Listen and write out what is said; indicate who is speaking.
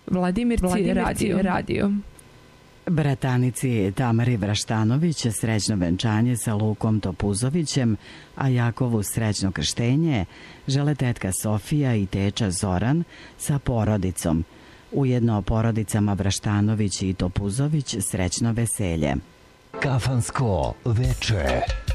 Speaker 1: Vladimirci radio.
Speaker 2: Bratanici Tamari Vraštanović srećno venčanje sa Lukom Topuzovićem, a Jakovu srećno krštenje žele tetka Sofija i teča Zoran sa porodicom. Ujedno porodicama Vraštanović i Topuzović srećno veselje.
Speaker 3: Kafansko veče.